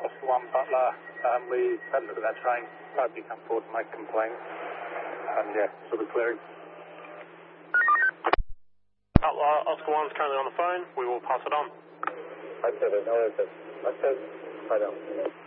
Oscar 1 Butler. We had a look at that train. Nobody come forward to make complaints. Yeah, so we're clearing. Oscar 1's currently on the phone. We will pass it on. I said it. I said, I don't.